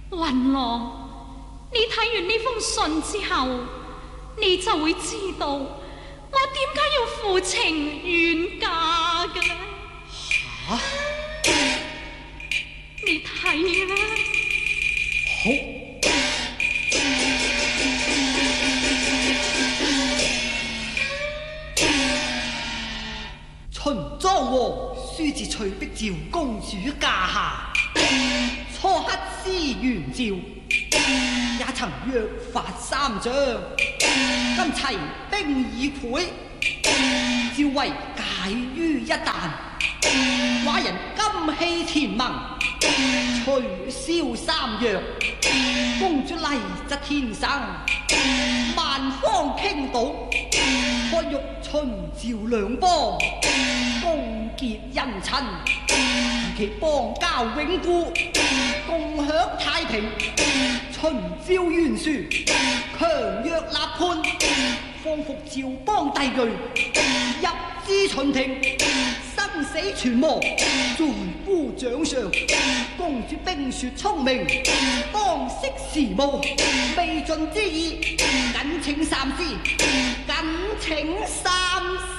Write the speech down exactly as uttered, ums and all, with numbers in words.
雲郎，你睇完呢封信之後，你就會知道我點解要負情遠嫁嘅咧。 吓？ 你睇啦。 好。秦莊王書至翠碧趙公主駕下，初刻施元詔，也曾約法三章，今齊兵已潰，趙為解於一旦，寡人今棄田盟，取消三約，公主麗質天生，萬方傾倒，可欲秦趙兩邦共結姻親，其邦交永固，共享太平。秦趙懸殊，強弱立判，方復趙邦帝具，入至秦庭，生死存亡在夫掌上。公主冰雪聰明，當識時務，未盡之意，謹請三思，謹請三思。